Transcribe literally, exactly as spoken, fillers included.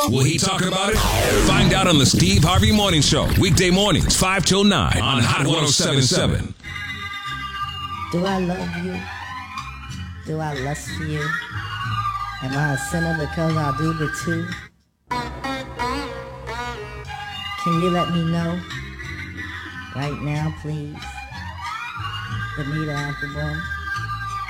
Will he talk about it? Find out on the Steve Harvey Morning Show. Weekday mornings, five till nine on Hot one oh seven point seven. Do I love you? Do I lust for you? Am I a sinner because I do the two? Can you let me know? Right now, please. Benita Applebum.